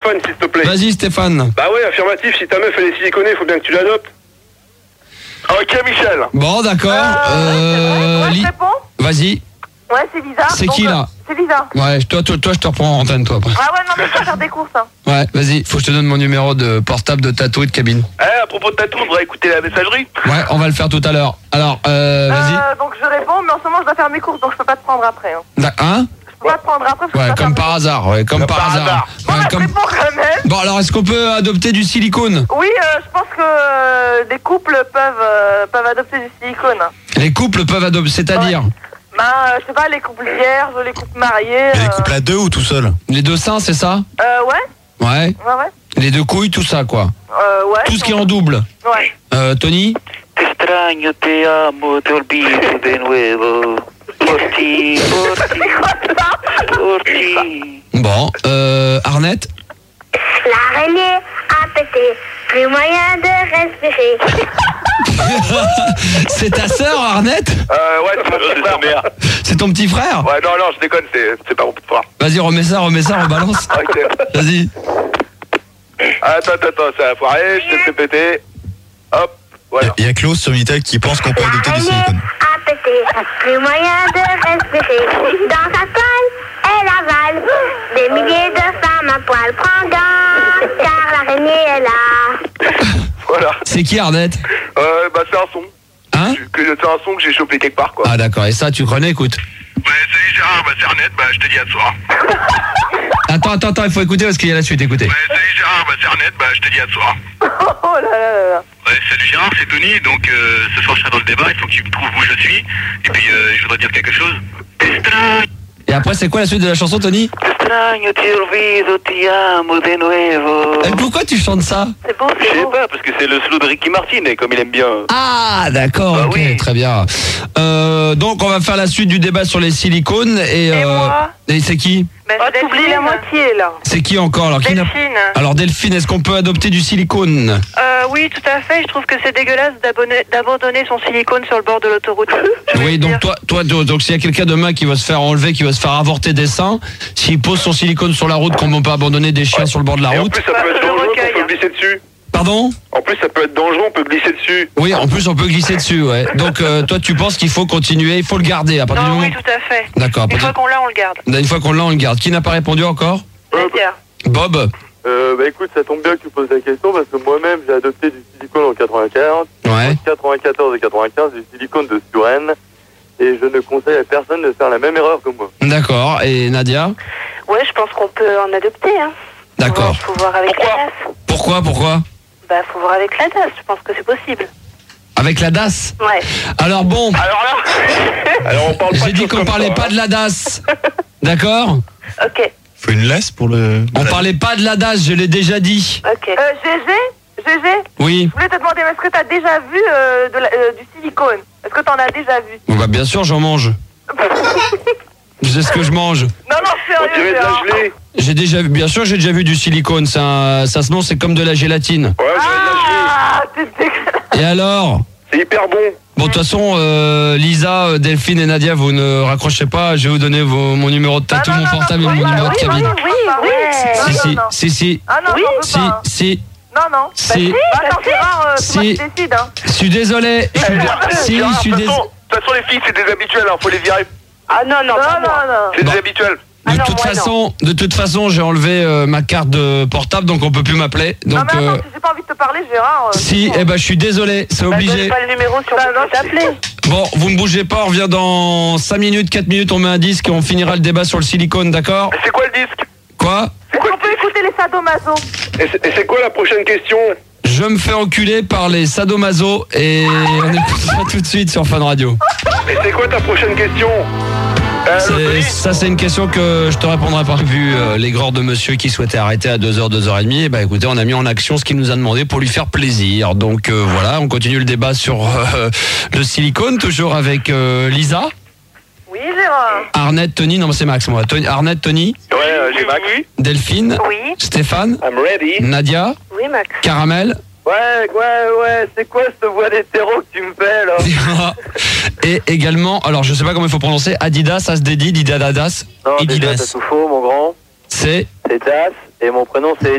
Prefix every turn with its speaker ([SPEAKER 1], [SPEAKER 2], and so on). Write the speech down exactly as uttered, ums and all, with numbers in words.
[SPEAKER 1] Stéphane, s'il te plaît.
[SPEAKER 2] Vas-y, Stéphane.
[SPEAKER 1] Bah ouais, affirmatif, si ta meuf elle est siliconée, faut bien que tu l'adoptes. Ok, Michel.
[SPEAKER 2] Bon, d'accord.
[SPEAKER 3] Euh,
[SPEAKER 2] Euh,
[SPEAKER 3] ouais,
[SPEAKER 2] Li-
[SPEAKER 3] je réponds.
[SPEAKER 2] Vas-y.
[SPEAKER 3] Ouais, c'est Lisa.
[SPEAKER 2] C'est
[SPEAKER 3] Donc,
[SPEAKER 2] qui,
[SPEAKER 3] euh,
[SPEAKER 2] là?
[SPEAKER 3] C'est Lisa.
[SPEAKER 2] Ouais, toi, toi, toi, je te reprends en antenne, toi, après.
[SPEAKER 3] Ah ouais, non, mais je vais faire des courses. Hein.
[SPEAKER 2] Ouais, vas-y, faut que je te donne mon numéro de portable, de tatou et de cabine.
[SPEAKER 1] Eh, à propos de tatou, on devrait écouter la messagerie.
[SPEAKER 2] Ouais, on va le faire tout à l'heure. Alors, euh, vas-y.
[SPEAKER 3] Euh, donc je réponds, mais en ce moment je dois faire mes courses, donc je peux pas te prendre après. Hein.
[SPEAKER 2] Da- Hein?
[SPEAKER 3] Je peux pas te prendre après. parce que je
[SPEAKER 2] Ouais,
[SPEAKER 3] dois
[SPEAKER 2] comme
[SPEAKER 3] faire
[SPEAKER 2] par hasard, ouais, comme
[SPEAKER 1] Comme
[SPEAKER 2] par
[SPEAKER 1] par
[SPEAKER 2] hasard.
[SPEAKER 1] hasard.
[SPEAKER 3] mes-
[SPEAKER 2] Ouais,
[SPEAKER 3] Bon, bah,
[SPEAKER 2] comme-
[SPEAKER 3] je réponds quand même.
[SPEAKER 2] Bon, alors, est-ce qu'on peut adopter du silicone?
[SPEAKER 3] Oui, euh, je pense que euh, des couples peuvent, euh, peuvent adopter du silicone.
[SPEAKER 2] Les couples peuvent adopter, c'est-à-dire
[SPEAKER 3] Ben, euh, je sais pas, les couples vierges, les couples mariés.
[SPEAKER 4] Et les
[SPEAKER 3] euh,
[SPEAKER 4] couples à deux ou tout seul?
[SPEAKER 2] les deux seins, c'est ça?
[SPEAKER 3] Euh, ouais,
[SPEAKER 2] Ouais.
[SPEAKER 3] ouais, ouais.
[SPEAKER 2] Les deux couilles, tout ça, quoi.
[SPEAKER 3] Euh, ouais.
[SPEAKER 2] Tout ce qui est en double.
[SPEAKER 3] Ouais.
[SPEAKER 2] Euh, Tony?
[SPEAKER 5] Te extraño, te amo, te olvido de nuevo. Por ti, por ti, por ti.
[SPEAKER 2] Bon, euh, Arnette?
[SPEAKER 6] L'araignée a pété, plus moyen de respirer.
[SPEAKER 2] C'est ta sœur, Arnette?
[SPEAKER 1] Euh, ouais, c'est mon petit frère.
[SPEAKER 2] C'est ton petit frère?
[SPEAKER 1] Ouais, non, non, je déconne, c'est, c'est pas mon petit frère.
[SPEAKER 2] Vas-y, remets ça, remets ça, rebalance.
[SPEAKER 1] Ok.
[SPEAKER 2] Vas-y.
[SPEAKER 1] Attends, attends, attends, ça a foiré, je te fais péter. Hop, voilà.
[SPEAKER 4] Il y a Klaus sur Minitel qui pense qu'on peut adopter du
[SPEAKER 6] L'araignée
[SPEAKER 4] silicone.
[SPEAKER 6] a pété, plus moyen de respirer. Dans sa toile, elle avale des milliers de femmes à poil prendant, car l'araignée est là.
[SPEAKER 1] Voilà.
[SPEAKER 2] C'est qui, Arnette?
[SPEAKER 1] Euh, bah, c'est un son.
[SPEAKER 2] Hein?
[SPEAKER 1] Que, c'est un son que j'ai chopé quelque part, quoi.
[SPEAKER 2] Ah, d'accord, et ça, tu connais, écoute.
[SPEAKER 1] Ouais, salut Gérard, bah, c'est Arnette, bah, je te dis à ce soir.
[SPEAKER 2] Attends, attends, attends, il faut écouter parce qu'il y a la suite, écoutez.
[SPEAKER 1] Ouais, salut Gérard, bah, c'est Arnette, bah, je te dis à ce soir.
[SPEAKER 3] Oh là là là là.
[SPEAKER 1] Ouais, salut Gérard, c'est Tony, donc euh, ce soir je serai dans le débat, il faut que tu me trouves où je suis. Et puis euh, je voudrais dire quelque chose.
[SPEAKER 2] Et après, c'est quoi la suite de la chanson, Tony?
[SPEAKER 5] Te extraño, te olvido, te amo de nuevo.
[SPEAKER 2] Et pourquoi tu chantes ça?
[SPEAKER 3] C'est beau,
[SPEAKER 1] Je
[SPEAKER 3] c'est
[SPEAKER 1] sais
[SPEAKER 3] beau.
[SPEAKER 1] pas, parce que c'est le slow de Ricky Martin, et comme il aime bien.
[SPEAKER 2] Ah, d'accord,
[SPEAKER 1] Bah
[SPEAKER 2] ok,
[SPEAKER 1] oui.
[SPEAKER 2] très bien. Euh, donc, on va faire la suite du débat sur les silicones. Et,
[SPEAKER 3] Et
[SPEAKER 2] euh,
[SPEAKER 3] moi
[SPEAKER 2] et c'est qui?
[SPEAKER 3] Ben, oh, t'oublies la moitié là.
[SPEAKER 2] C'est qui encore? Alors, qui n'a-
[SPEAKER 3] Delphine.
[SPEAKER 2] Alors, Delphine, est-ce qu'on peut adopter du silicone?
[SPEAKER 3] Euh, oui, tout à fait. Je trouve que c'est dégueulasse d'abonner- d'abandonner son silicone sur le bord de l'autoroute. Je vais
[SPEAKER 2] Oui,
[SPEAKER 3] le
[SPEAKER 2] donc
[SPEAKER 3] dire.
[SPEAKER 2] toi, toi, donc donc, s'il y a quelqu'un demain qui va se faire enlever, qui va se faire avorter des seins, s'il pose son silicone sur la route, comme on peut abandonner des chiens sur le bord de la
[SPEAKER 1] Et en
[SPEAKER 2] route.
[SPEAKER 1] plus, ça peut
[SPEAKER 3] Bah,
[SPEAKER 1] être
[SPEAKER 3] je
[SPEAKER 1] dangereux,
[SPEAKER 3] recueille.
[SPEAKER 1] on peut glisser dessus.
[SPEAKER 2] Pardon?
[SPEAKER 1] En plus, ça peut être dangereux, on peut glisser dessus.
[SPEAKER 2] Oui, en plus, on peut glisser dessus, ouais. Donc, euh, toi, tu penses qu'il faut continuer, il faut le garder à partir du
[SPEAKER 3] Non,
[SPEAKER 2] moment.
[SPEAKER 3] oui, tout à fait.
[SPEAKER 2] D'accord. à
[SPEAKER 3] Une
[SPEAKER 2] partir-
[SPEAKER 3] fois qu'on l'a, on le garde.
[SPEAKER 2] Une fois qu'on l'a, on le garde. Qui n'a pas répondu encore?
[SPEAKER 3] Nadia.
[SPEAKER 2] Bob?
[SPEAKER 7] Euh, bah écoute, ça tombe bien que tu poses la question parce que moi-même j'ai adopté du silicone en quatre-vingt-quinze,
[SPEAKER 2] Ouais.
[SPEAKER 7] quatre-vingt-quatorze et quatre-vingt-quinze, du silicone de Suren, et je ne conseille à personne de faire la même erreur que moi.
[SPEAKER 2] D'accord. Et Nadia?
[SPEAKER 3] Ouais, je pense qu'on peut en adopter. Hein.
[SPEAKER 2] D'accord.
[SPEAKER 3] Faut voir avec
[SPEAKER 1] Pourquoi
[SPEAKER 3] la D A S.
[SPEAKER 2] Pourquoi, pourquoi?
[SPEAKER 3] Bah, faut voir avec la D A S. Je pense que c'est possible.
[SPEAKER 2] Avec la D A S?
[SPEAKER 3] Ouais.
[SPEAKER 2] Alors bon,
[SPEAKER 1] Alors là Alors on parle pas
[SPEAKER 2] j'ai
[SPEAKER 1] de
[SPEAKER 2] dit
[SPEAKER 1] choses
[SPEAKER 2] qu'on
[SPEAKER 1] comme
[SPEAKER 2] parlait
[SPEAKER 1] ça,
[SPEAKER 2] pas
[SPEAKER 1] hein.
[SPEAKER 2] de la D A S. D'accord?
[SPEAKER 3] Ok.
[SPEAKER 4] Faut une laisse pour le...
[SPEAKER 2] On parlait pas de la D A S, je l'ai déjà dit.
[SPEAKER 3] Ok. Euh, Gégé, Gégé,
[SPEAKER 2] Oui.
[SPEAKER 3] je voulais te demander, est-ce que t'as déjà vu euh, de la- euh, du silicone? Est-ce que t'en as déjà vu?
[SPEAKER 2] Bon, bah, bien sûr, j'en mange. Je sais ce que je mange.
[SPEAKER 3] Non, non,
[SPEAKER 1] On
[SPEAKER 3] sérieux.
[SPEAKER 1] dirait de la
[SPEAKER 3] Gérard.
[SPEAKER 1] gelée.
[SPEAKER 2] J'ai déjà vu, bien sûr, j'ai déjà vu du silicone. Ça, un- ça se non, c'est comme de la gélatine.
[SPEAKER 1] Ouais, on dirait de la gelée.
[SPEAKER 3] Ah, t'es dégueulasse.
[SPEAKER 2] Et alors?
[SPEAKER 1] C'est hyper bon.
[SPEAKER 2] Bon, de toute façon, euh, Lisa, euh, Delphine et Nadia, vous ne raccrochez pas. Je vais vous donner vos- mon numéro de
[SPEAKER 3] Ah,
[SPEAKER 2] tatou,
[SPEAKER 3] non,
[SPEAKER 2] mon
[SPEAKER 3] non, non,
[SPEAKER 2] portable et
[SPEAKER 3] oui,
[SPEAKER 2] mon
[SPEAKER 3] bah,
[SPEAKER 2] numéro de
[SPEAKER 3] oui,
[SPEAKER 2] cabine.
[SPEAKER 3] oui, oui, oui.
[SPEAKER 2] Si,
[SPEAKER 3] Non,
[SPEAKER 2] si,
[SPEAKER 3] non, non.
[SPEAKER 2] si, si,
[SPEAKER 3] Ah non,
[SPEAKER 6] Oui,
[SPEAKER 3] j'en veux
[SPEAKER 2] si,
[SPEAKER 3] pas. hein.
[SPEAKER 2] si,
[SPEAKER 3] Non, non.
[SPEAKER 2] si.
[SPEAKER 3] Bah, attends, Gérard, euh, c'est
[SPEAKER 2] Si.
[SPEAKER 3] moi qui décide. Hein.
[SPEAKER 2] Je suis désolé. Je suis dé-
[SPEAKER 1] Eh,
[SPEAKER 2] Si,
[SPEAKER 1] Gérard,
[SPEAKER 2] je suis
[SPEAKER 1] de toute
[SPEAKER 2] désolé.
[SPEAKER 1] façon- de toute façon, les filles, c'est des habituels, hein, faut les virer.
[SPEAKER 3] Ah non, non, non, non, non.
[SPEAKER 1] C'est
[SPEAKER 2] Bon.
[SPEAKER 1] des habituels.
[SPEAKER 2] De
[SPEAKER 3] Ah non,
[SPEAKER 2] toute
[SPEAKER 3] moi,
[SPEAKER 2] façon, de toute façon, j'ai enlevé euh, ma carte de portable, donc on peut plus m'appeler.
[SPEAKER 3] Non,
[SPEAKER 2] Donc,
[SPEAKER 3] mais attends,
[SPEAKER 2] euh,
[SPEAKER 3] si j'ai pas envie de te parler, Gérard. euh,
[SPEAKER 2] si,
[SPEAKER 3] c'est
[SPEAKER 2] eh ben, je suis désolé, c'est
[SPEAKER 3] bon. Bah,
[SPEAKER 2] obligé.
[SPEAKER 3] donne pas le numéro si on peut plus t'appeler.
[SPEAKER 2] Bon, vous ne bougez pas, on revient dans cinq minutes, quatre minutes, on met un disque et on finira le débat sur le silicone, d'accord?
[SPEAKER 1] Et c'est quoi le disque?
[SPEAKER 2] Quoi?
[SPEAKER 3] Est-ce qu'on peut écouter les sadomaso?
[SPEAKER 1] Et c'est- et c'est quoi la prochaine question?
[SPEAKER 2] Je me fais enculer par les sadomaso et on écoute ça tout de suite sur Fun Radio.
[SPEAKER 1] Et c'est quoi ta prochaine question? Euh,
[SPEAKER 2] C'est-
[SPEAKER 1] Lotterie
[SPEAKER 2] ça, c'est une question que je te répondrai pas. Vu euh, l'aigreur de monsieur qui souhaitait arrêter à deux heures, deux heures trente, et bah écoutez, on a mis en action ce qu'il nous a demandé pour lui faire plaisir. Donc euh, voilà, on continue le débat sur euh, le silicone, toujours avec euh, Lisa,
[SPEAKER 3] Oui, Gérard.
[SPEAKER 2] Arnette, Tony, non c'est Max moi, Tony, Arnette, Tony,
[SPEAKER 1] Ouais, euh, j'ai Max.
[SPEAKER 2] Delphine,
[SPEAKER 3] Oui.
[SPEAKER 2] Stéphane,
[SPEAKER 1] I'm ready.
[SPEAKER 2] Nadia,
[SPEAKER 3] Oui, Max.
[SPEAKER 2] Caramel,
[SPEAKER 7] Ouais, ouais, ouais, c'est quoi cette voix d'hétéro que tu me fais là?
[SPEAKER 2] et également, alors je sais pas comment il faut prononcer, Adidas, ça se dédie, Didadas,
[SPEAKER 7] Non, déjà
[SPEAKER 2] Adidas.
[SPEAKER 7] t'as tout faux, mon grand.
[SPEAKER 2] C'est
[SPEAKER 7] C'est Das, et mon prénom c'est